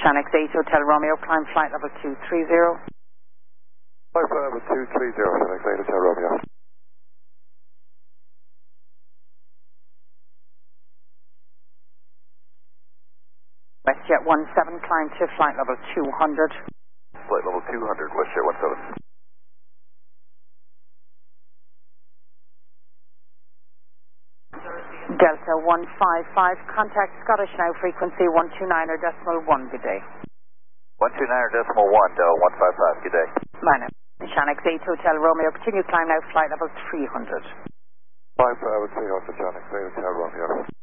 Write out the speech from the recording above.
Shanix 8 Hotel Romeo, climb flight level 230. Flight level 230, Shanix 8 Hotel Romeo. WestJet 17, climb to flight level 200. Flight level 200, WestJet 17. Delta 155, contact Scottish now, frequency 129.1, good day. 129.1, Delta 155, good day. Minor. Shanix 8 Hotel Romeo, continue climb now, flight level 300. Flight level 300, Shanix 8 Hotel Romeo.